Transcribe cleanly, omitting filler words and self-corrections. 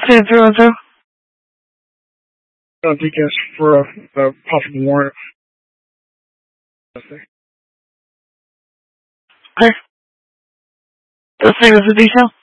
say 312? I think it's for a possible warrant. Okay. Let's say with the detail.